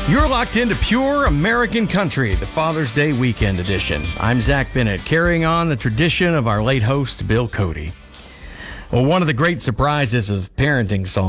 You're locked into Pure American Country, the Father's Day Weekend Edition. I'm Zach Bennett, carrying on the tradition of our late host, Bill Cody. Well, one of the great surprises of parenting songs